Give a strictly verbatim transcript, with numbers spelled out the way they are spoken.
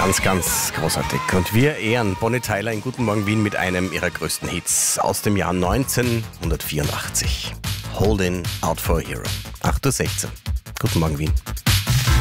Ganz, ganz großartig. Und wir ehren Bonnie Tyler in Guten Morgen Wien mit einem ihrer größten Hits aus dem Jahr neunzehnhundertvierundachtzig. Holding Out for a Hero. acht Uhr sechzehn. Guten Morgen Wien.